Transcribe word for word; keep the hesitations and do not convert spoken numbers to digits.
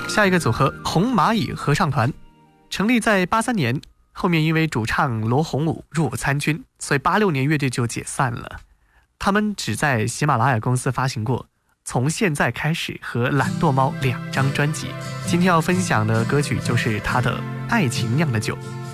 下一个组合红蚂蚁合唱团，成立在八三年，后面因为主唱罗红武入伍参军，所以八六年乐队就解散了。他们只在喜马拉雅公司发行过从现在开始和懒惰猫两张专辑。今天要分享的歌曲就是他的爱情酿的酒。